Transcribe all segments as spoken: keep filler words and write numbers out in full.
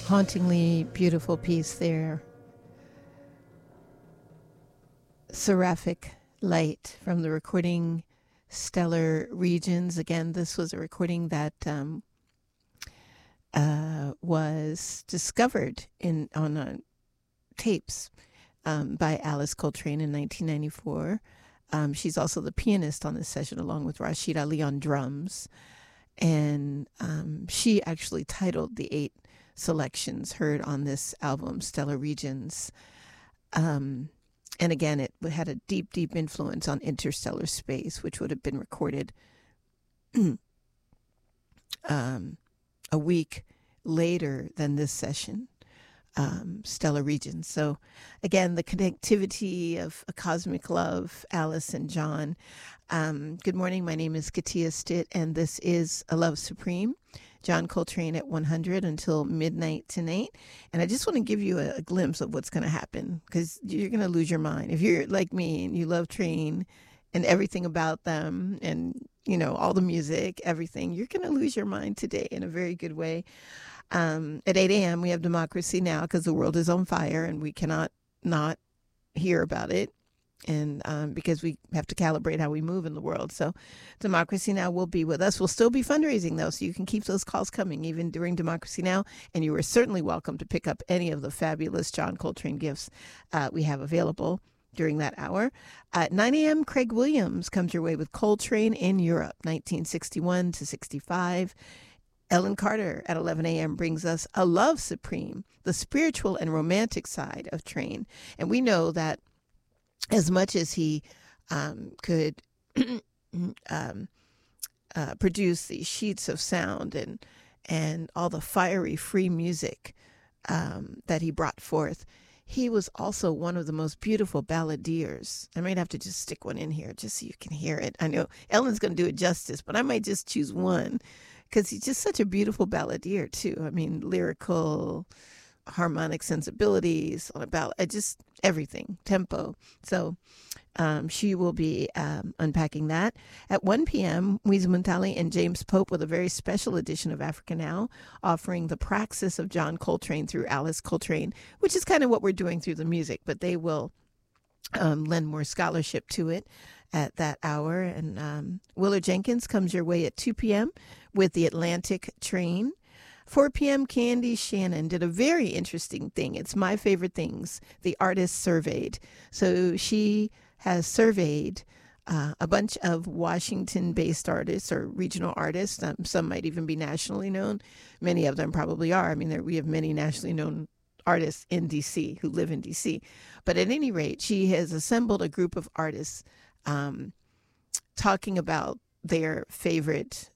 Hauntingly beautiful piece there. Seraphic Light from the recording Stellar Regions. Again, this was a recording that um, uh, was discovered in on uh, tapes um, by Alice Coltrane in nineteen ninety-four. Um, she's also the pianist on this session, along with Rashid Ali on drums. And um, she actually titled the eight selections heard on this album, Stellar Regions. Um, and again, it had a deep, deep influence on Interstellar Space, which would have been recorded um, a week later than this session, um, Stellar Regions. So again, the connectivity of A Cosmic Love, Alice and John. Um, good morning. My name is Katia Stitt, and this is A Love Supreme. John Coltrane at one hundred until midnight tonight. And I just want to give you a, a glimpse of what's going to happen, because you're going to lose your mind. If you're like me and you love Train and everything about them and, you know, all the music, everything, you're going to lose your mind today in a very good way. Um, at eight a.m., we have Democracy Now! Because the world is on fire and we cannot not hear about it. And um, because we have to calibrate how we move in the world. So Democracy Now! Will be with us. We'll still be fundraising, though, so you can keep those calls coming even during Democracy Now! And you are certainly welcome to pick up any of the fabulous John Coltrane gifts uh, we have available during that hour. At nine a.m., Craig Williams comes your way with Coltrane in Europe, nineteen sixty-one to sixty-five. Ellen Carter at eleven a.m. brings us A Love Supreme, the spiritual and romantic side of Train. And we know that as much as he um, could um, uh, produce these sheets of sound and and all the fiery free music um, that he brought forth, he was also one of the most beautiful balladeers. I might have to just stick one in here just so you can hear it. I know Ellen's going to do it justice, but I might just choose one because he's just such a beautiful balladeer too. I mean, lyrical, harmonic sensibilities on a ballad, just everything, tempo. So um, she will be um, unpacking that. At one p.m., Wiese Muntali and James Pope with a very special edition of Africa Now, offering the praxis of John Coltrane through Alice Coltrane, which is kind of what we're doing through the music, but they will um, lend more scholarship to it at that hour. And um, Willard Jenkins comes your way at two p.m. with the Atlantic Train. four p.m., Candy Shannon did a very interesting thing. It's my favorite things, the artist surveyed. So she has surveyed uh, a bunch of Washington-based artists or regional artists. Um, some might even be nationally known. Many of them probably are. I mean, there, we have many nationally known artists in D C who live in D C. But at any rate, she has assembled a group of artists um, talking about their favorite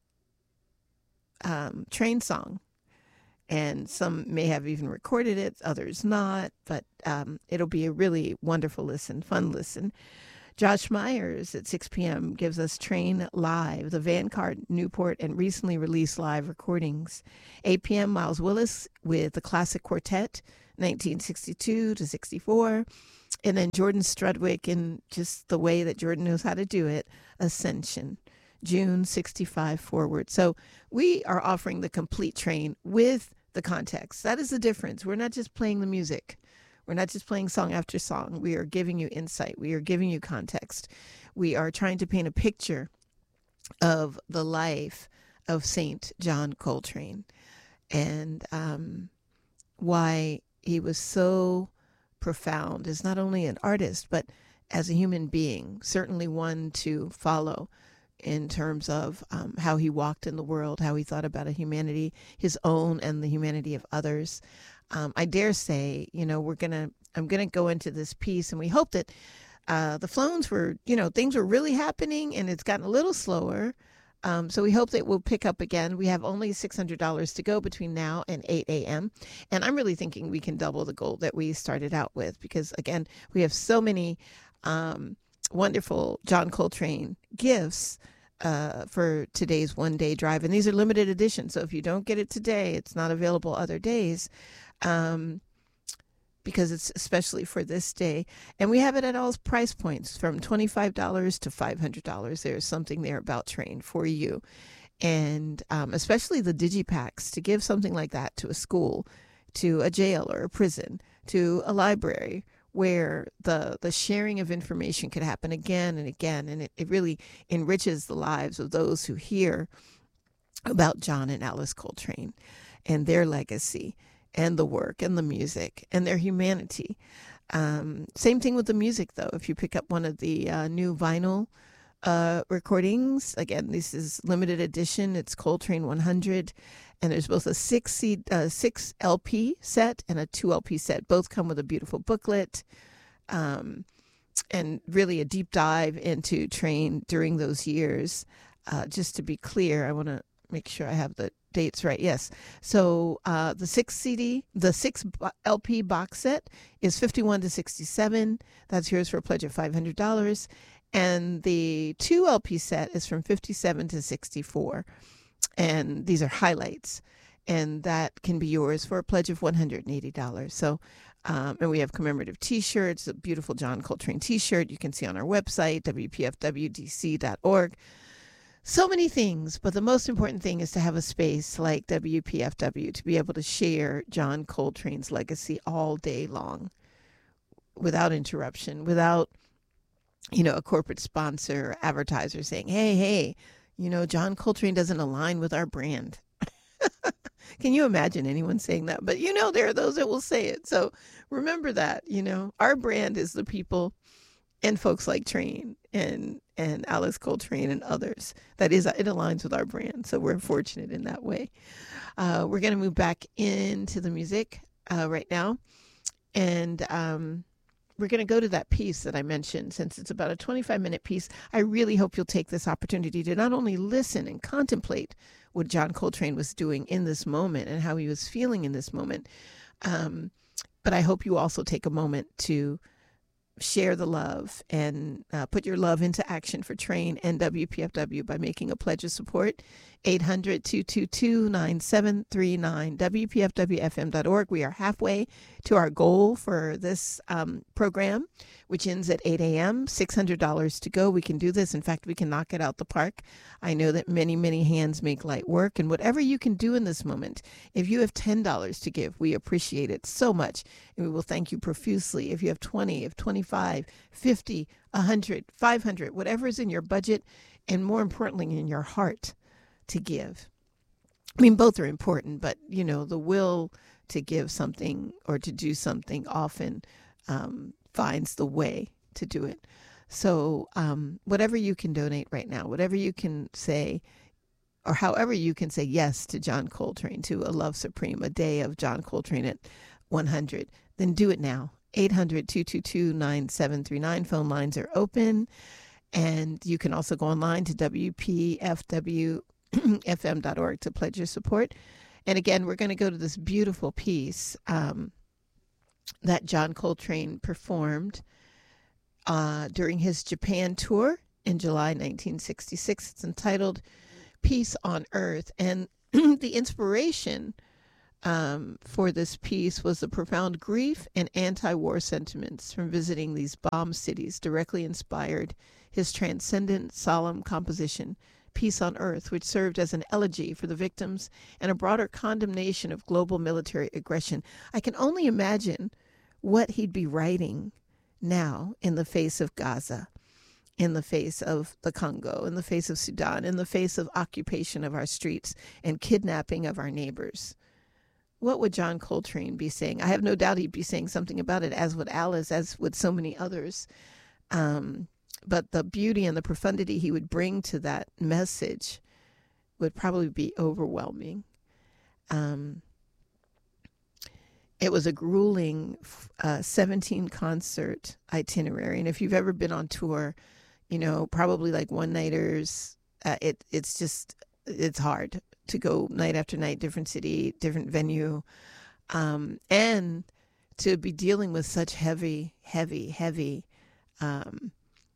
um, Train song. And some may have even recorded it, others not, but um, it'll be a really wonderful listen, fun listen. Josh Myers at six p.m. gives us Train Live, the Vanguard, Newport, and recently released live recordings. eight p.m., Miles Willis with the Classic Quartet, nineteen sixty-two to sixty-four. And then Jordan Strudwick, in just the way that Jordan knows how to do it, Ascension, June sixty-five forward. So we are offering the complete Train with the context. That is the difference. We're not just playing the music. We're not just playing song after song. We are giving you insight. We are giving you context. We are trying to paint a picture of the life of Saint John Coltrane and um, why he was so profound as not only an artist, but as a human being, certainly one to follow in terms of um, how he walked in the world, how he thought about a humanity, his own and the humanity of others. Um, I dare say, you know, we're going to, I'm going to go into this piece, and we hope that uh, the Flones were, you know, things were really happening and it's gotten a little slower. Um, so we hope that we'll pick up again. We have only six hundred dollars to go between now and eight a.m. And I'm really thinking we can double the goal that we started out with, because again, we have so many um, wonderful John Coltrane gifts uh, for today's one day drive. And these are limited editions. So if you don't get it today, it's not available other days. Um, because it's especially for this day. And we have it at all price points from twenty-five dollars to five hundred dollars. There's something there about Train for you. And um, especially the digipacks, to give something like that to a school to a jail or a prison, to a library, where the the sharing of information could happen again and again. And it, it really enriches the lives of those who hear about John and Alice Coltrane and their legacy and the work and the music and their humanity. Um, same thing with the music, though. If you pick up one of the uh, new vinyl uh, recordings, again, this is limited edition. It's Coltrane one hundred, and there's both a six C, uh, six L P set and a two L P set. Both come with a beautiful booklet, um, and really a deep dive into Train during those years. Uh, just to be clear, I want to make sure I have the dates right. Yes. So uh, the six C D, the six L P box set is fifty-one to sixty-seven. That's yours for a pledge of five hundred dollars. And the two L P set is from fifty-seven to sixty-four. And these are highlights. And that can be yours for a pledge of one hundred eighty dollars. So, um, and we have commemorative T-shirts, a beautiful John Coltrane T-shirt you can see on our website, W P F W D C dot org. So many things, but the most important thing is to have a space like W P F W to be able to share John Coltrane's legacy all day long without interruption, without, you know, a corporate sponsor or advertiser saying, hey, hey, you know, John Coltrane doesn't align with our brand. Can you imagine anyone saying that? But, you know, there are those that will say it. So remember that, you know, our brand is the people and folks like Train and and Alice Coltrane and others. That is, it aligns with our brand. So we're fortunate in that way. Uh, we're going to move back into the music uh, right now. And um, we're going to go to that piece that I mentioned. Since it's about a twenty-five minute piece, I really hope you'll take this opportunity to not only listen and contemplate what John Coltrane was doing in this moment and how he was feeling in this moment, um, but I hope you also take a moment to share the love and uh, put your love into action for Train and W P F W by making a pledge of support. eight hundred, two two two, nine seven three nine, W P F W F M dot org. We are halfway to our goal for this um, program, which ends at eight a.m. six hundred dollars to go. We can do this. In fact, we can knock it out the park. I know that many, many hands make light work. And whatever you can do in this moment, if you have ten dollars to give, we appreciate it so much. And we will thank you profusely. If you have twenty, if twenty-five, fifty, one hundred, five hundred, whatever is in your budget, and more importantly, in your heart to give. I mean, both are important, but, you know, the will to give something or to do something often um, finds the way to do it. So um, whatever you can donate right now, whatever you can say, or however you can say yes to John Coltrane, to a Love Supreme, a day of John Coltrane at one hundred, then do it now. eight hundred, two two two, nine seven three nine. Phone lines are open. And you can also go online to W P F W F M dot org to pledge your support. And again, we're going to go to this beautiful piece um, that John Coltrane performed uh, during his Japan tour in July nineteen sixty-six. It's entitled Peace on Earth. And the inspiration um, for this piece was the profound grief and anti-war sentiments from visiting these bombed cities, directly inspired his transcendent, solemn composition, Peace on Earth, which served as an elegy for the victims and a broader condemnation of global military aggression. I can only imagine what he'd be writing now in the face of Gaza, in the face of the Congo, in the face of Sudan, in the face of occupation of our streets and kidnapping of our neighbors. What would John Coltrane be saying? I have no doubt he'd be saying something about it, as would Alice, as would so many others. Um, But the beauty and the profundity he would bring to that message would probably be overwhelming. Um, it was a grueling uh, seventeen concert itinerary. And if you've ever been on tour, you know, probably like one-nighters, uh, it it's just, it's hard to go night after night, different city, different venue. Um, and to be dealing with such heavy, heavy, heavy um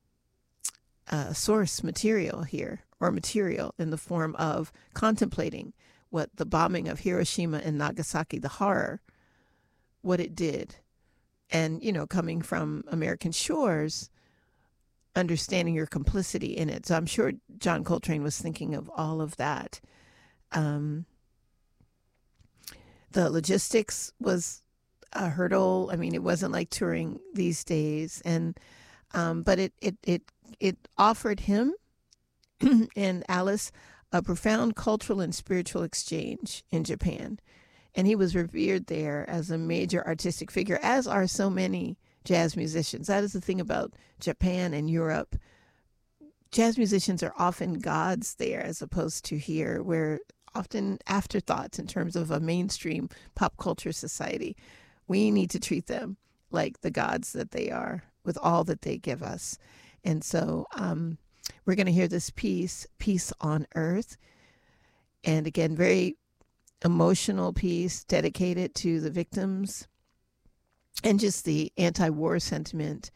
Uh, source material here, or material in the form of contemplating what the bombing of Hiroshima and Nagasaki, the horror, what it did. And, you know, coming from American shores, understanding your complicity in it. So I'm sure John Coltrane was thinking of all of that. Um, the logistics was a hurdle. I mean, it wasn't like touring these days, and um, but it it it it offered him and Alice a profound cultural and spiritual exchange in Japan, and he was revered there as a major artistic figure, as are so many jazz musicians. That is the thing about Japan and Europe. Jazz musicians are often gods there as opposed to here, where often afterthoughts in terms of a mainstream pop culture society. We need to treat them like the gods that they are with all that they give us. And so um, we're going to hear this piece, Peace on Earth. And again, very emotional piece dedicated to the victims and just the anti-war sentiment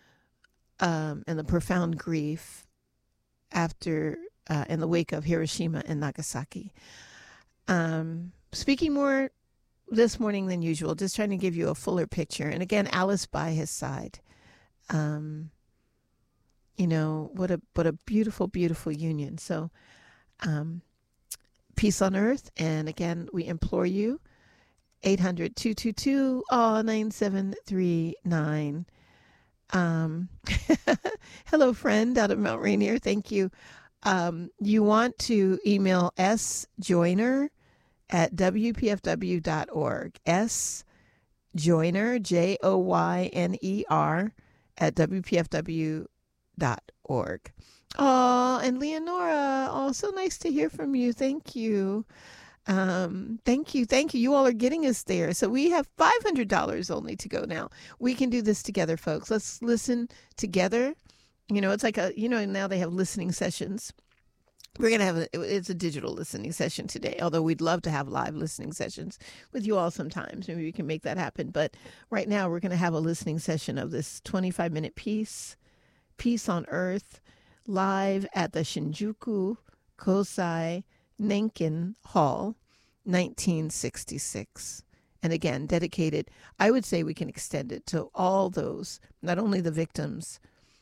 um, and the profound grief after uh, in the wake of Hiroshima and Nagasaki. Um, speaking more this morning than usual, just trying to give you a fuller picture. And again, Alice by his side. Um, you know, what a what a beautiful, beautiful union. So um, peace on earth. And again, we implore you, eight hundred, two two two, nine seven three nine. Um, hello, friend out of Mount Rainier. Thank you. Um, you want to email S Joyner at W P F W dot org. S Joyner, J O Y N E R, at W P F W dot org. Oh, and Leonora, oh, so nice to hear from you. Thank you. Um, thank you. Thank you. You all are getting us there. So we have five hundred dollars only to go now. We can do this together, folks. Let's listen together. You know, it's like a, you know, now they have listening sessions. We're going to have a, it's a digital listening session today, although we'd love to have live listening sessions with you all sometimes. Maybe we can make that happen. But right now we're going to have a listening session of this twenty-five minute piece, Peace on Earth, live at the Shinjuku Kosai Nenkin Hall, nineteen sixty-six. And again, dedicated, I would say we can extend it to all those, not only the victims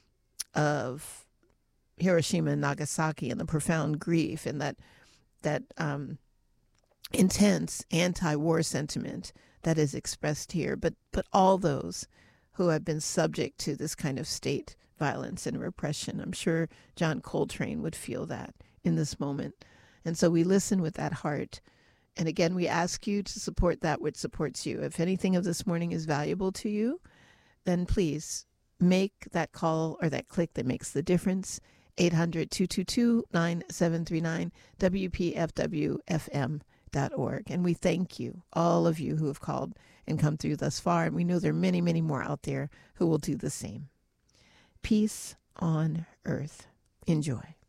of Hiroshima and Nagasaki and the profound grief and that that um, intense anti-war sentiment that is expressed here, but but all those who have been subject to this kind of state violence and repression. I'm sure John Coltrane would feel that in this moment. And so we listen with that heart. And again, we ask you to support that which supports you. If anything of this morning is valuable to you, then please make that call or that click that makes the difference. eight hundred, two two two, nine seven three nine, W P F W F M dot org. And we thank you, all of you who have called and come through thus far. And we know there are many, many more out there who will do the same. Peace on earth. Enjoy.